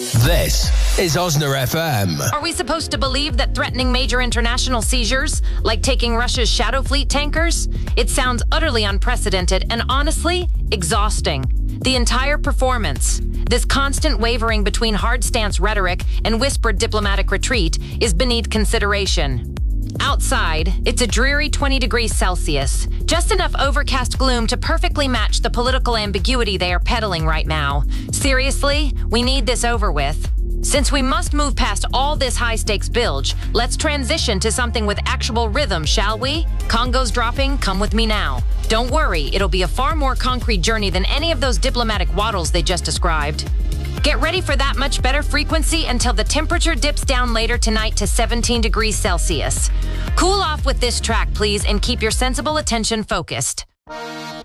This is Osna FM. Are we supposed to believe that threatening major international seizures, like taking Russia's Shadow Fleet tankers? It sounds utterly unprecedented and honestly exhausting. The entire performance, this constant wavering between hard stance rhetoric and whispered diplomatic retreat, is beneath consideration. Outside, it's a dreary 20 degrees Celsius, just enough overcast gloom to perfectly match the political ambiguity they are peddling right now. Seriously, we need this over with. Since we must move past all this high-stakes bilge, let's transition to something with actual rhythm, shall we? Congo's dropping, come with me now. Don't worry, it'll be a far more concrete journey than any of those diplomatic waddles they just described. Get ready for that much better frequency until the temperature dips down later tonight to 17 degrees Celsius. Cool off with this track, please, and keep your sensible attention focused.